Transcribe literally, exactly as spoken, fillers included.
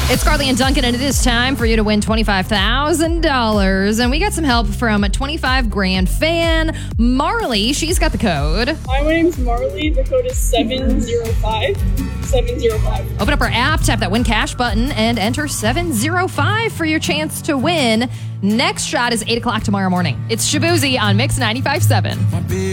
It's Carly and Duncan, and it is time for you to win twenty-five thousand dollars. And we got some help from a twenty-five grand fan, Marley. She's got the code. Hi, my name's Marley. The code is seven zero five. seven zero five. Open up our app, tap that win cash button, and enter seven zero five for your chance to win. Next shot is eight o'clock tomorrow morning. It's Shabuzi on Mix ninety-five point seven.